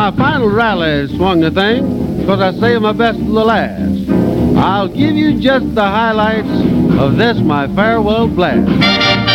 My final rally swung the thing, because I saved my best for the last. I'll give you just the highlights of this, my farewell blast.